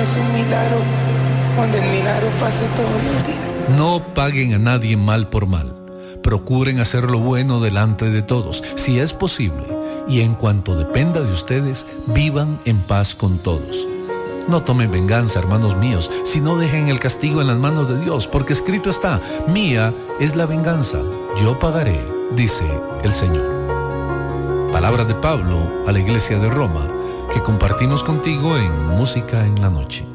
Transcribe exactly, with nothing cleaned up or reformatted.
es un milagro cuando el milagro pase todos los días. No paguen a nadie mal por mal. Procuren hacer lo bueno delante de todos, si es posible, y en cuanto dependa de ustedes, vivan en paz con todos. No tomen venganza, hermanos míos, sino dejen el castigo en las manos de Dios, porque escrito está: mía es la venganza, yo pagaré, dice el Señor. Palabras de Pablo a la iglesia de Roma, que compartimos contigo en Música en la Noche.